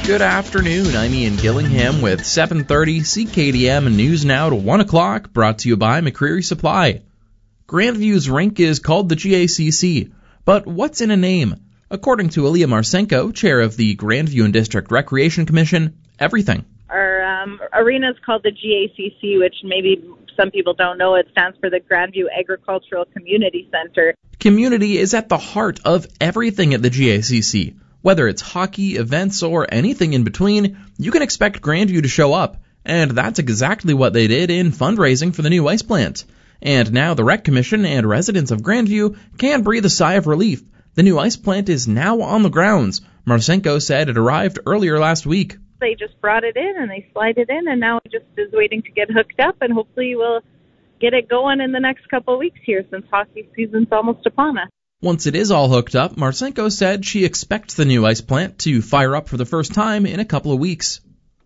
Good afternoon, I'm Ian Gillingham with 7:30 CKDM News Now to 1 o'clock, brought to you by McCreary Supply. Grandview's rink is called the GACC, but what's in a name? According to Ilya Marchenko, chair of the Grandview and District Recreation Commission, everything. Our arena is called the GACC, which maybe some people don't know. It stands for the Grandview Agricultural Community Center. Community is at the heart of everything at the GACC. Whether it's hockey, events, or anything in between, you can expect Grandview to show up. And that's exactly what they did in fundraising for the new ice plant. And now the Rec Commission and residents of Grandview can breathe a sigh of relief. The new ice plant is now on the grounds. Marchenko said it arrived earlier last week. They just brought it in and they slide it in, and now it just is waiting to get hooked up, and hopefully we'll get it going in the next couple of weeks here since hockey season's almost upon us. Once it is all hooked up, Marchenko said she expects the new ice plant to fire up for the first time in a couple of weeks.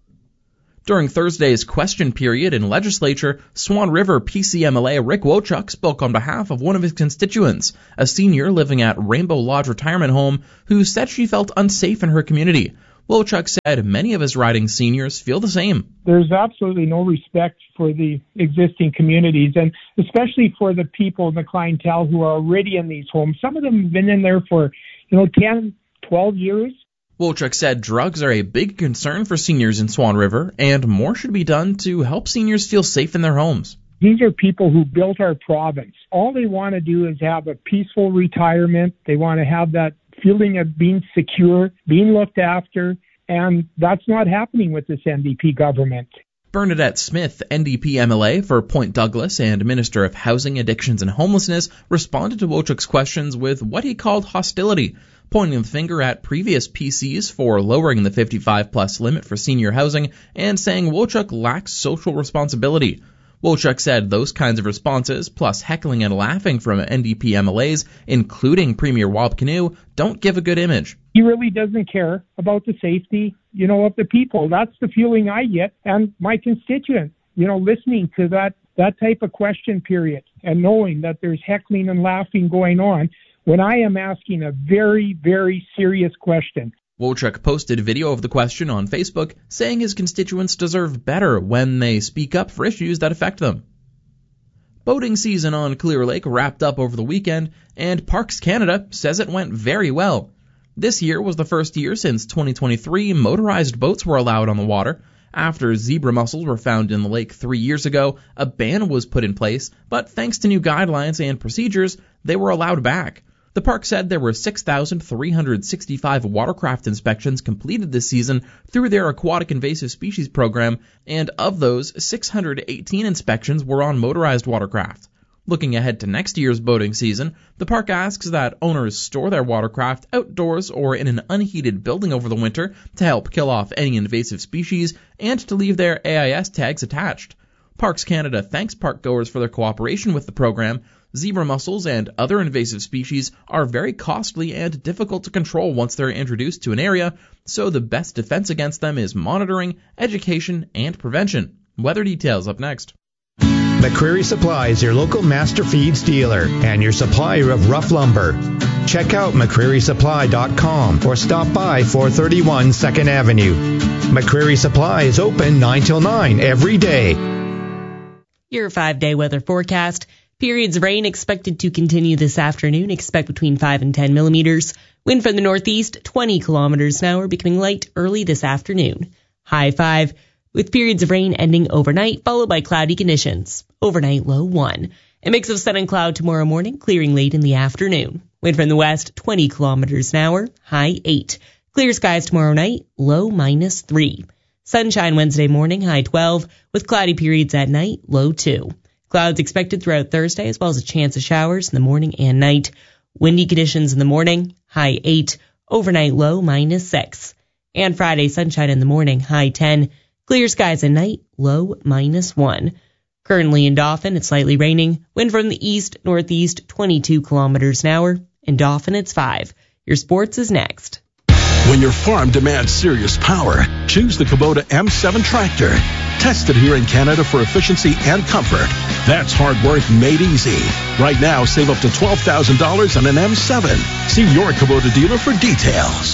During Thursday's question period in legislature, Swan River PCMLA Rick Wochuk spoke on behalf of one of his constituents, a senior living at Rainbow Lodge Retirement Home, who said she felt unsafe in her community. Wochuk said many of his riding seniors feel the same. There's absolutely no respect for the existing communities, and especially for the people in the clientele who are already in these homes. Some of them have been in there for, 10, 12 years. Wochuk said drugs are a big concern for seniors in Swan River, and more should be done to help seniors feel safe in their homes. These are people who built our province. All they want to do is have a peaceful retirement. They want to have that feeling of being secure, being looked after, and that's not happening with this NDP government. Bernadette Smith, NDP MLA for Point Douglas and Minister of Housing, Addictions and Homelessness, responded to Wochuk's questions with what he called hostility, pointing the finger at previous PCs for lowering the 55-plus limit for senior housing and saying Wochuk lacks social responsibility. Wochuk said those kinds of responses, plus heckling and laughing from NDP MLAs, including Premier Wab Kinew, don't give a good image. He really doesn't care about the safety, of the people. That's the feeling I get, and my constituents, listening to that type of question period and knowing that there's heckling and laughing going on when I am asking a very, very serious question. Wochuk posted video of the question on Facebook, saying his constituents deserve better when they speak up for issues that affect them. Boating season on Clear Lake wrapped up over the weekend, and Parks Canada says it went very well. This year was the first year since 2023 motorized boats were allowed on the water. After zebra mussels were found in the lake 3 years ago, a ban was put in place, but thanks to new guidelines and procedures, they were allowed back. The park said there were 6,365 watercraft inspections completed this season through their aquatic invasive species program, and of those, 618 inspections were on motorized watercraft. Looking ahead to next year's boating season, the park asks that owners store their watercraft outdoors or in an unheated building over the winter to help kill off any invasive species and to leave their AIS tags attached. Parks Canada thanks parkgoers for their cooperation with the program. Zebra mussels and other invasive species are very costly and difficult to control once they're introduced to an area, so the best defense against them is monitoring, education, and prevention. Weather details up next. McCreary Supply is your local master feeds dealer and your supplier of rough lumber. Check out McCrearySupply.com or stop by 431 2nd Avenue. McCreary Supply is open 9 till 9 every day. Your 5-day weather forecast. Periods of rain expected to continue this afternoon. Expect between 5 and 10 millimeters. Wind from the northeast, 20 kilometers an hour, becoming light early this afternoon. High 5, with periods of rain ending overnight, followed by cloudy conditions. Overnight low 1. A mix of sun and cloud tomorrow morning, clearing late in the afternoon. Wind from the west, 20 kilometers an hour. High 8. Clear skies tomorrow night, low -3. Sunshine Wednesday morning, high 12, with cloudy periods at night, low 2. Clouds expected throughout Thursday, as well as a chance of showers in the morning and night. Windy conditions in the morning, high 8, overnight low -6. And Friday, sunshine in the morning, high 10, clear skies at night, low -1. Currently in Dauphin, it's slightly raining. Wind from the east-northeast, 22 kilometers an hour. In Dauphin, it's 5. Your sports is next. When your farm demands serious power, choose the Kubota M7 tractor. Tested here in Canada for efficiency and comfort. That's hard work made easy. Right now, save up to $12,000 on an M7. See your Kubota dealer for details.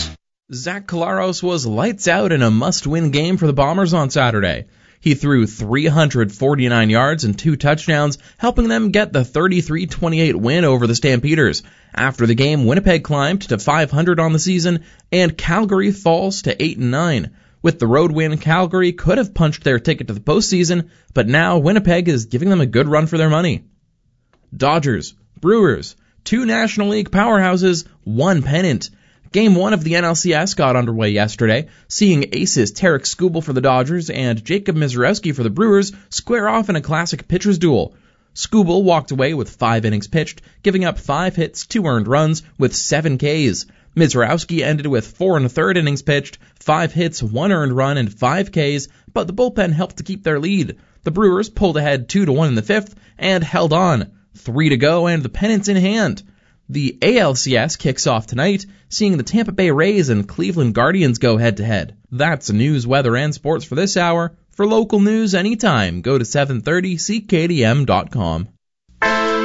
Zach Collaros was lights out in a must-win game for the Bombers on Saturday. He threw 349 yards and 2 touchdowns, helping them get the 33-28 win over the Stampeders. After the game, Winnipeg climbed to 500 on the season, and Calgary falls to 8-9. With the road win, Calgary could have punched their ticket to the postseason, but now Winnipeg is giving them a good run for their money. Dodgers, Brewers, 2 National League powerhouses, 1 pennant. Game 1 of the NLCS got underway yesterday, seeing aces Tarek Skubal for the Dodgers and Jacob Misiorowski for the Brewers square off in a classic pitcher's duel. Skubal walked away with 5 innings pitched, giving up 5 hits, 2 earned runs, with 7 Ks. Misiorowski ended with 4 1/3 innings pitched, 5 hits, 1 earned run, and 5 Ks, but the bullpen helped to keep their lead. The Brewers pulled ahead 2-1 in the 5th and held on. 3 to go and the pennant's in hand. The ALCS kicks off tonight, seeing the Tampa Bay Rays and Cleveland Guardians go head-to-head. That's news, weather, and sports for this hour. For local news anytime, go to 730ckdm.com.